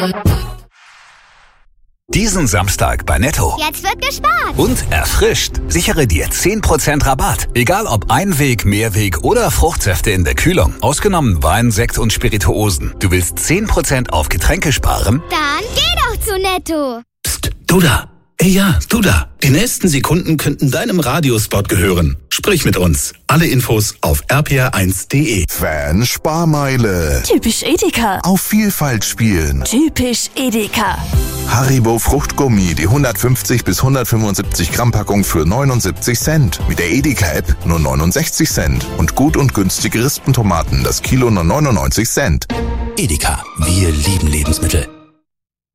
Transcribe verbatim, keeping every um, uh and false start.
Diesen Samstag bei Netto. Jetzt wird gespart. Und erfrischt. Sichere dir zehn Prozent Rabatt. Egal ob Einweg, Mehrweg oder Fruchtsäfte in der Kühlung. Ausgenommen Wein, Sekt und Spirituosen. Du willst zehn Prozent auf Getränke sparen? Dann geh doch zu Netto. Psst, du da. Ey, ja, du da. Die nächsten Sekunden könnten deinem Radiospot gehören. Sprich mit uns. Alle Infos auf r p r eins punkt d e. Fan Sparmeile. Typisch Edeka. Auf Vielfalt spielen. Typisch Edeka. Haribo Fruchtgummi, die hundertfünfzig bis hundertfünfundsiebzig Gramm Packung für neunundsiebzig Cent. Mit der Edeka-App nur neunundsechzig Cent. Und gut und günstige Rispentomaten, das Kilo nur neunundneunzig Cent. Edeka. Wir lieben Lebensmittel.